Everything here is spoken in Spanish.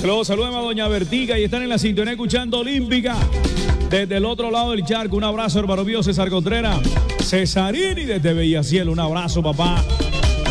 Saludemos a doña Vertiga y están en la sintonía escuchando Olímpica. Desde el otro lado del charco, un abrazo, hermano mío César Contreras. Cesarini desde Bellaciel, un abrazo, papá.